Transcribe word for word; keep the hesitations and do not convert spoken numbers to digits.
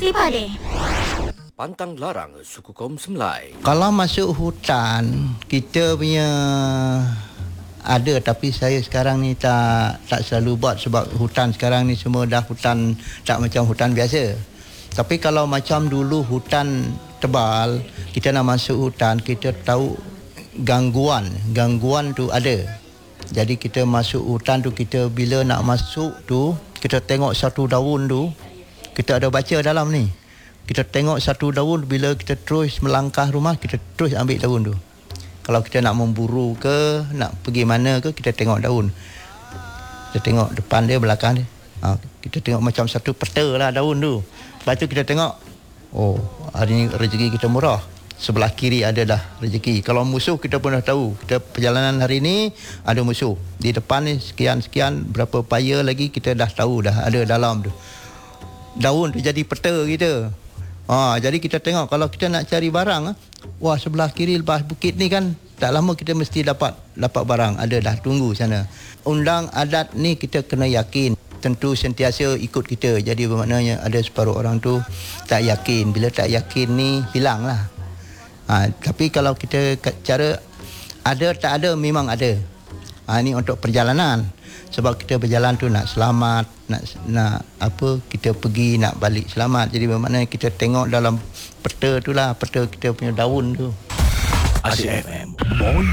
Mesti Pade. Pantang larang suku kaum Semlai. Kalau masuk hutan, kita punya ada, tapi saya sekarang ni tak tak selalu buat sebab hutan sekarang ni semua dah hutan tak macam hutan biasa. Tapi kalau macam dulu hutan tebal, kita nak masuk hutan, kita tahu gangguan, gangguan tu ada. Jadi kita masuk hutan tu, kita bila nak masuk tu, kita tengok satu daun tu, kita ada baca dalam ni. Kita tengok satu daun, bila kita terus melangkah rumah, kita terus ambil daun tu. Kalau kita nak memburu ke, nak pergi mana ke, kita tengok daun. Kita tengok depan dia, belakang dia. Ha, kita tengok macam satu peta lah daun tu. Lepas tu kita tengok, oh, hari ni rezeki kita murah. Sebelah kiri ada dah rezeki. Kalau musuh kita pun dah tahu. Kita perjalanan hari ni ada musuh. Di depan ni sekian-sekian, berapa paya lagi kita dah tahu dah ada dalam tu. Daun tu jadi peta kita. Ha, jadi kita tengok kalau kita nak cari barang, wah sebelah kiri lepas bukit ni kan tak lama kita mesti dapat dapat barang, ada dah tunggu sana. Undang adat ni kita kena yakin, tentu sentiasa ikut kita. Jadi bermaknanya ada separuh orang tu tak yakin. Bila tak yakin ni hilanglah. Ha, tapi kalau kita cara ada tak ada, memang ada. Ha, ini untuk perjalanan. Sebab kita berjalan tu nak selamat, nak nak apa, kita pergi nak balik selamat. Jadi bermakna kita tengok dalam peta tu lah, peta kita punya daun tu. Asyik F M.